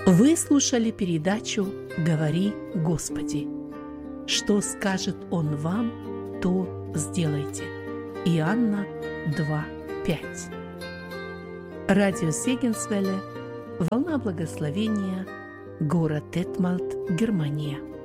Вы слушали передачу «Говори, Господи». Что скажет Он вам, то сделайте. Иоанна 2:5. Радио Сегенсвелле, волна благословения, город Детмальт, Германия.